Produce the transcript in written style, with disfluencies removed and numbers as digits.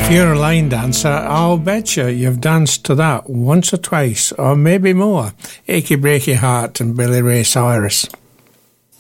If you're a line dancer, I'll betcha you've danced to that once or twice, or maybe more. Achy Breaky Heart and Billy Ray Cyrus.